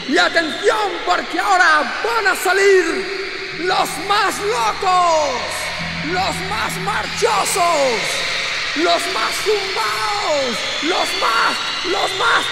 Y atención, porque ahora van a salir los más locos, los más marchosos, los más zumbaos, los más